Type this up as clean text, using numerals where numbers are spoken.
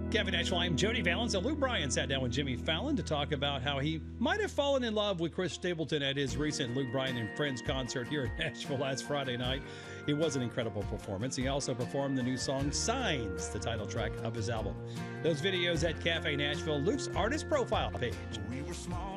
Kevin Ashwell, I'm Jody Valens. And Luke Bryan sat down with Jimmy Fallon to talk about how he might have fallen in love with Chris Stapleton at his recent Luke Bryan and Friends concert here in Nashville last Friday night. It was an incredible performance. He also performed the new song Signs, the title track of his album. Those videos at Cafe Nashville, Luke's artist profile page. We were small